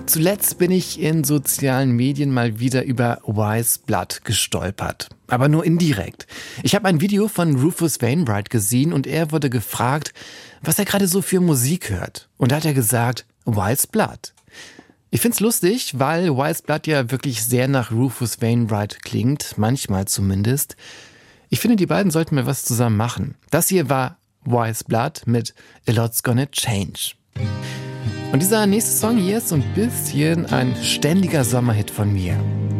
Zuletzt bin ich in sozialen Medien mal wieder über Weyes Blood gestolpert. Aber nur indirekt. Ich habe ein Video von Rufus Wainwright gesehen und er wurde gefragt, was er gerade so für Musik hört. Und da hat er gesagt, Weyes Blood. Ich find's lustig, weil Weyes Blood ja wirklich sehr nach Rufus Wainwright klingt, manchmal zumindest. Ich finde, die beiden sollten mal was zusammen machen. Das hier war Weyes Blood mit A Lot's Gonna Change. Und dieser nächste Song hier ist so ein bisschen ein ständiger Sommerhit von mir.